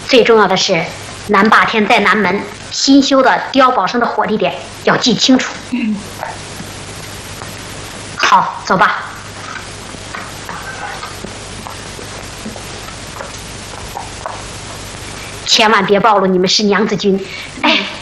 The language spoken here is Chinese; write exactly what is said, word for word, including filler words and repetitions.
最重要的是，南霸天在南门新修的碉堡上的火地点要记清楚。嗯。好，走吧。千万别暴露你们是娘子军。哎。